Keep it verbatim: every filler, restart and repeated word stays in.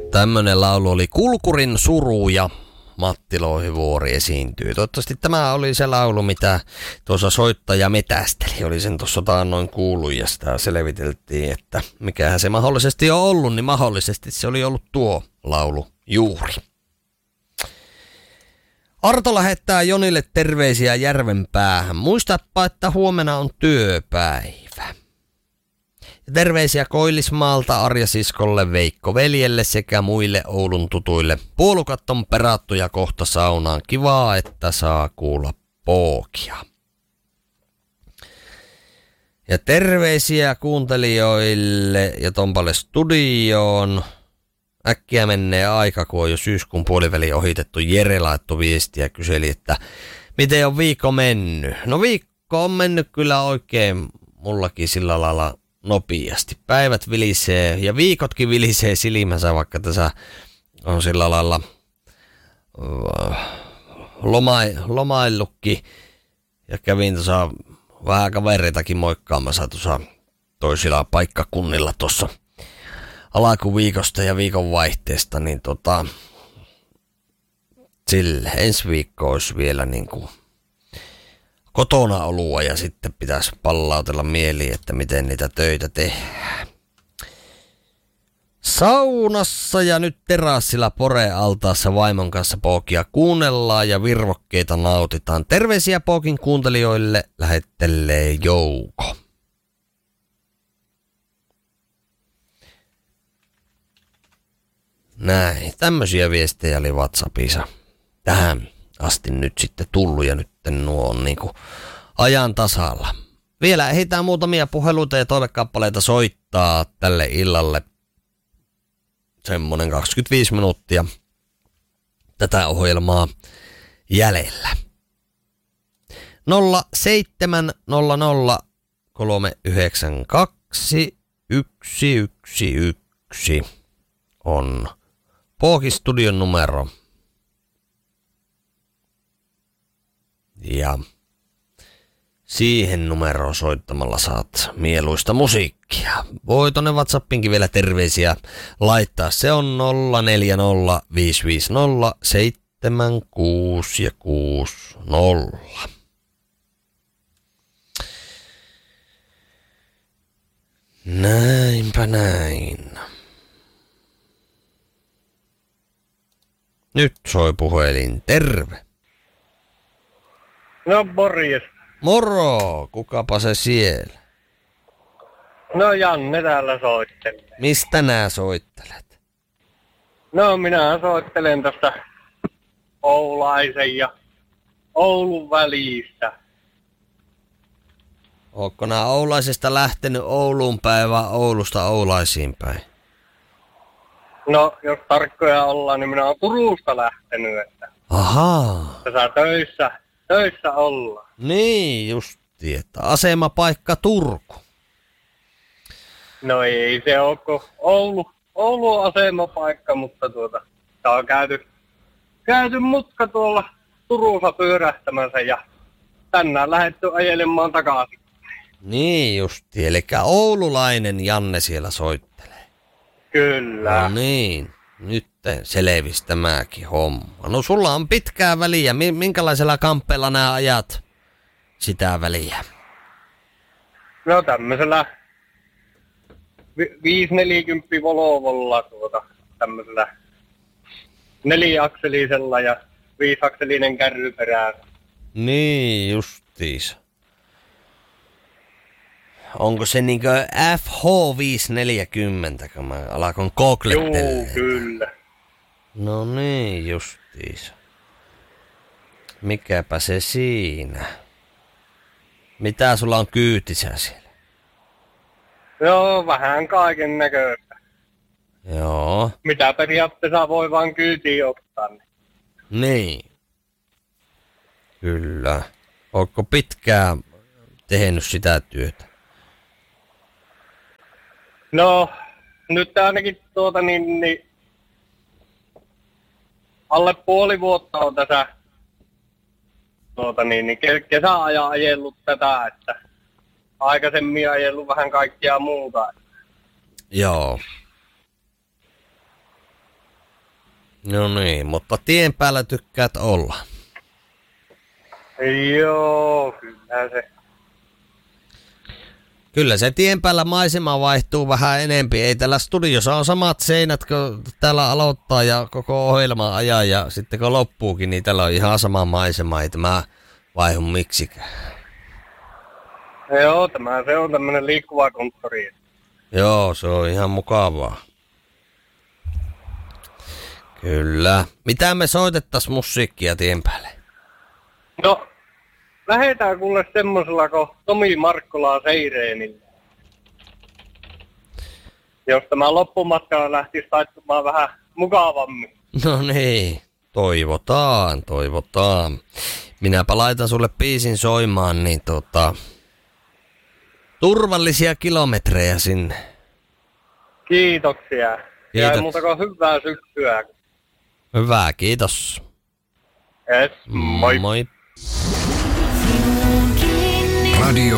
Tämmönen laulu oli Kulkurin suru ja Matti Louhivuori esiintyi. Toivottavasti tämä oli se laulu, mitä tuossa soittaja metästeli. Oli sen tuossa taannoin kuullut ja sitä selviteltiin, että mikähän se mahdollisesti on ollut, niin mahdollisesti se oli ollut tuo laulu juuri. Arto lähettää Jonille terveisiä Järvenpäähän. Muistapa, että huomenna on työpäivä. Ja terveisiä Koillismaalta Arja-siskolle, Veikko veljelle sekä muille Oulun tutuille. Puolukat on perattu ja kohta saunaan. Kivaa, että saa kuulla pookia. Ja terveisiä kuuntelijoille ja Tompalle studioon. Äkkiä menee aika, kun on jo syyskuun puoliväli ohitettu. Jere laittoi viestiä ja kyseli, että miten on viikko mennyt. No viikko on mennyt kyllä oikein mullakin sillä lailla nopeasti. Päivät vilisee ja viikotkin vilisee silmänsä, vaikka tässä on sillä lailla lomai, lomaillutkin. Ja kävin tuossa vähän kavereitakin moikkaamassa tuossa toisilla paikkakunnilla tuossa alkuviikosta ja viikonvaihteesta, niin tota, sille ensi viikko olisi vielä niin kuin kotona olua ja sitten pitäisi pallautella mieliin, että miten niitä töitä tehdään. Saunassa ja nyt terassilla Pore-altaassa vaimon kanssa pookia kuunnellaan ja virvokkeita nautitaan. Terveisiä pookin kuuntelijoille lähettelee Jouko. Näin, tämmöisiä viestejä oli WhatsAppissa tähän asti nyt sitten tullut ja nyt nuo on niinku ajan tasalla. Vielä ehditään muutamia puheluita ja toivekappaleita soittaa tälle illalle. Semmonen kaksikymmentäviisi minuuttia tätä ohjelmaa jäljellä. nolla seitsemän nolla nolla kolme yhdeksän kaksi yksi yksi yksi on Pooki-studion numero. Ja siihen numeroon soittamalla saat mieluista musiikkia. Voi tonne WhatsAppinkin vielä terveisiä laittaa. Se on nolla neljä nolla viisi viisi nolla seitsemän kuusi ja kuusi nolla. Näinpä näin. Nyt soi puhelin. Terve. No morjes. Moro, kukapa se siellä? No Janne täällä soittelee. Mistä nää soittelet? No minä soittelen tästä Oulaisen ja Oulun välistä. Ootko nää Oulaisesta lähtenyt Ouluun päin vai Oulusta Oulaisiin päin? No jos tarkkoja ollaan, niin minä olen Turusta lähtenyt, että Ahaa. tässä töissä, töissä ollaan. Niin justi, että asemapaikka Turku. No ei se ole, kun Oulu, Oulu on asemapaikka, mutta tuota, tää on käyty, käyty mutka tuolla Turussa pyörähtämänsä ja tänään lähdetty ajelemaan takaisin. Niin justi, eli oululainen Janne siellä soittelee. Kyllä. No niin, nyt selvisi tämäkin homma. No sulla on pitkää väliä. Minkälaisella kamppeella nämä ajat sitä väliä? No tämmöisellä vi- viisi neljäkymmentä Volvolla tuota, tämmöisellä neliakselisella ja viisakselinen kärry perään. Niin justiis. Onko se niinkö F H viisi neljäkymmentä, kun mä alakon googlettelemaan? Juu, kyllä. No niin, justiis. Mikäpä se siinä? Mitä sulla on kyytissä siellä? Joo, vähän kaiken näköistä. Joo. Mitä periaatteessa voi vaan kyytiin ottaa. Niin. Kyllä. Ootko pitkään tehnyt sitä työtä? No, nyt ainakin tuota niin, niin alle puoli vuotta on tässä tuota niin, niin kesäajan ajellut tätä, että aikaisemmin ajellut vähän kaikkea muuta. Joo. No niin, mutta tien päällä tykkäät olla. Joo, kyllä se. Kyllä se tien päällä maisema vaihtuu vähän enempi. Ei täällä studiossa on samat seinät, kun täällä aloittaa ja koko ohjelma ajaa. Ja sitten kun loppuukin, niin täällä on ihan sama maisema. Ei tämä vaihu miksikään. Joo, tämä se on tämmönen liikkuva konttori. Joo, se on ihan mukavaa. Kyllä. Mitä me soitettais musiikkia tien päälle? No, lähetään kuule semmosella, kun Tomi Markkolaa Seireenille. Jos tämä loppumatkalla lähtisi taittumaan vähän mukavammin. No niin, toivotaan, toivotaan. Minäpä laitan sulle biisin soimaan, niin tota... turvallisia kilometrejä sinne. Kiitoksia. Kiitos. Ja muuta kuin hyvää syksyä. Hyvä, kiitos. Yes, moi. Moi. Radio